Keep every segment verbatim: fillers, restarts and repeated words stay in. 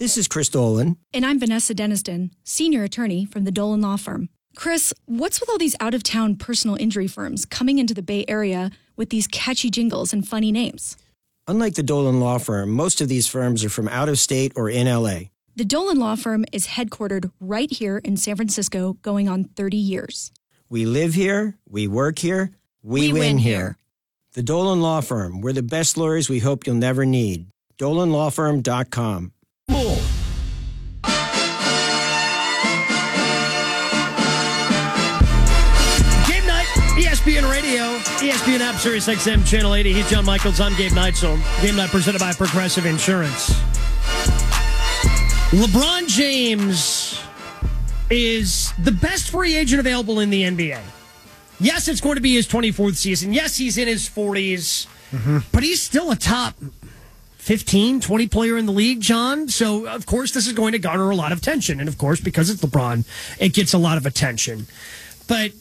This is Chris Dolan. And I'm Vanessa Deniston, senior attorney from the Dolan Law Firm. Chris, what's with all these out-of-town personal injury firms coming into the Bay Area with these catchy jingles and funny names? Unlike the Dolan Law Firm, most of these firms are from out of state or in L A. The Dolan Law Firm is headquartered right here in San Francisco, going on thirty years. We live here, we work here, we, We win, win here. here. The Dolan Law Firm, we're the best lawyers we hope you'll never need. dolan law firm dot com. Bull. Game night, E S P N Radio, E S P N app, Sirius X M Channel eighty. He's John Michaels. I'm Gabe Neitzel. Game night presented by Progressive Insurance. LeBron James is the best free agent available in the N B A. Yes, it's going to be his twenty-fourth season. Yes, he's in his forties, mm-hmm. but he's still a top fifteen, twenty player in the league, John. So, of course, this is going to garner a lot of attention. And, of course, because it's LeBron, it gets a lot of attention. But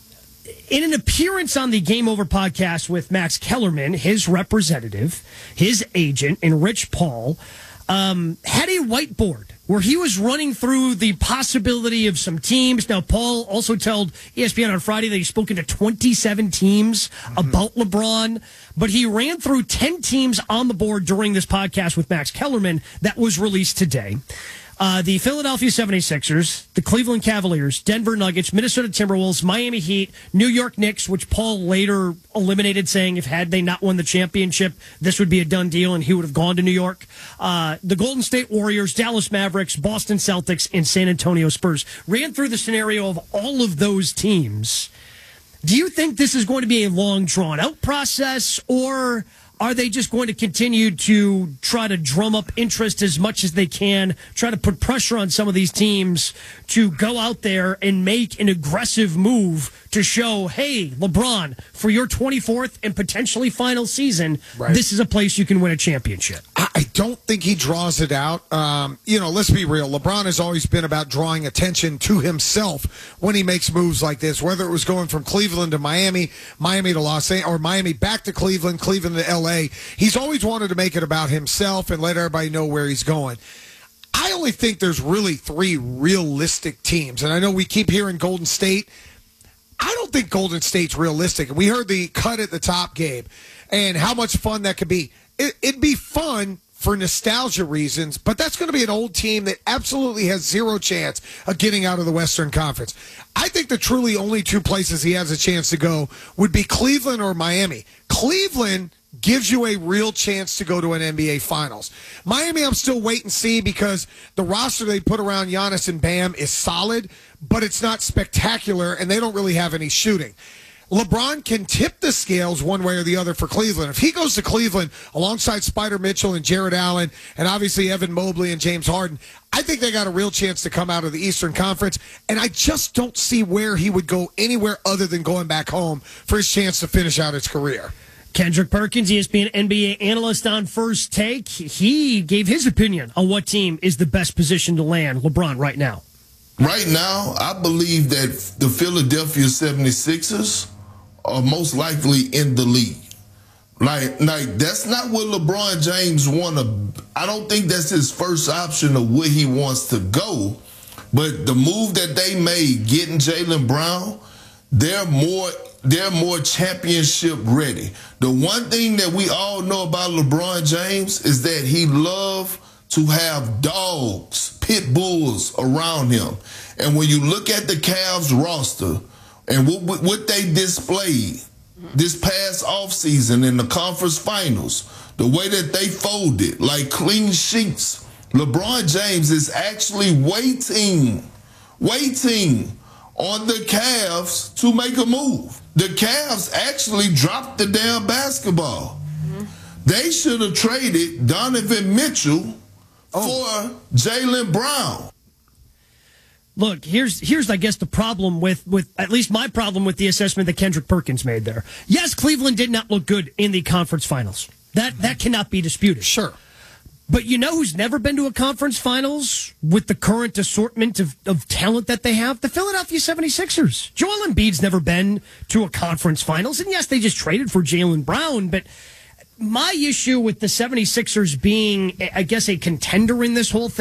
in an appearance on the Game Over podcast with Max Kellerman, his representative, his agent, and Rich Paul, um, had a whiteboard where he was running through the possibility of some teams. Now, Paul also told E S P N on Friday that he's spoken to twenty-seven teams mm-hmm. about LeBron, but he ran through ten teams on the board during this podcast with Max Kellerman that was released today. Uh, the Philadelphia seventy-sixers, the Cleveland Cavaliers, Denver Nuggets, Minnesota Timberwolves, Miami Heat, New York Knicks, which Paul later eliminated, saying if had they not won the championship, this would be a done deal and he would have gone to New York. Uh, the Golden State Warriors, Dallas Mavericks, Boston Celtics, and San Antonio Spurs. Ran through the scenario of all of those teams. Do you think this is going to be a long, drawn-out process, or are they just going to continue to try to drum up interest as much as they can, try to put pressure on some of these teams to go out there and make an aggressive move to show, hey, LeBron, for your twenty-fourth and potentially final season, right, this is a place you can win a championship? I don't think he draws it out. Um, you know, let's be real. LeBron has always been about drawing attention to himself when he makes moves like this, whether it was going from Cleveland to Miami, Miami to Los Angeles, or Miami back to Cleveland, Cleveland to L A. He's always wanted to make it about himself and let everybody know where he's going. I only think there's really three realistic teams. And I know we keep hearing Golden State. I don't think Golden State's realistic. We heard the cut at the top, Gabe, and how much fun that could be. It, it'd be fun for nostalgia reasons, but that's going to be an old team that absolutely has zero chance of getting out of the Western Conference. I think the truly only two places he has a chance to go would be Cleveland or Miami. Cleveland gives you a real chance to go to an N B A Finals. Miami, I'm still wait and see because the roster they put around Giannis and Bam is solid, but it's not spectacular, and they don't really have any shooting. LeBron can tip the scales one way or the other for Cleveland. If he goes to Cleveland alongside Spider Mitchell and Jared Allen and obviously Evan Mobley and James Harden, I think they got a real chance to come out of the Eastern Conference, and I just don't see where he would go anywhere other than going back home for his chance to finish out his career. Kendrick Perkins, E S P N N B A analyst on First Take, he gave his opinion on what team is the best position to land LeBron right now. Right now, I believe that the Philadelphia seventy-sixers are most likely in the league. Like, like that's not what LeBron James want to. I don't think that's his first option of where he wants to go. But the move that they made, getting Jaylen Brown, they're more they're more championship ready. The one thing that we all know about LeBron James is that he loves to have dogs, pit bulls around him. And when you look at the Cavs roster and what, what they displayed this past offseason in the conference finals, the way that they folded, like clean sheets, LeBron James is actually waiting, waiting on the Cavs to make a move. The Cavs actually dropped the damn basketball. Mm-hmm. They should have traded Donovan Mitchell oh. for Jaylen Brown. Look, here's here's I guess the problem with, with at least my problem with the assessment that Kendrick Perkins made there. Yes, Cleveland did not look good in the conference finals. That that cannot be disputed. Sure. But you know who's never been to a conference finals with the current assortment of, of talent that they have? The Philadelphia seventy-sixers. Joel Embiid's never been to a conference finals. And yes, they just traded for Jaylen Brown. But my issue with the seventy-sixers being, I guess, a contender in this whole thing